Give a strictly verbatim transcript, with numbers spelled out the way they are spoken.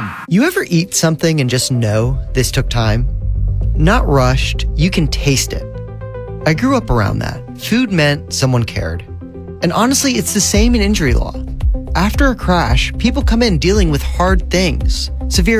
You ever eat something and just know this took time? Not rushed, you can taste it. I grew up around that. Food meant someone cared. And honestly, it's the same in injury law. After a crash, people come in dealing with hard things, severe